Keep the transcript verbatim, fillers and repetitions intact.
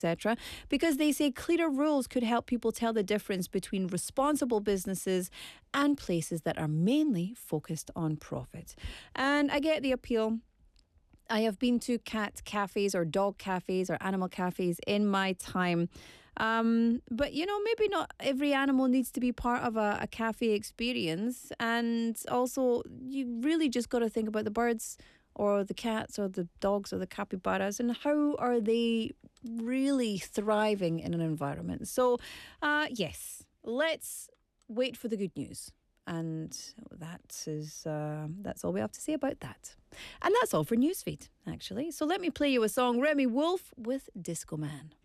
cetera, because they say clearer rules could help people tell the difference between responsible businesses and places that are mainly focused on profit. And I get the appeal. I have been to cat cafes or dog cafes or animal cafes in my time. Um, but, you know, maybe not every animal needs to be part of a, a cafe experience. And also, you really just got to think about the birds or the cats or the dogs or the capybaras and how are they really thriving in an environment. So, uh, yes, let's wait for the good news. And that is uh, that's all we have to say about that. And that's all for Newsfeed, actually. So let me play you a song, Remy Wolf with Disco Man.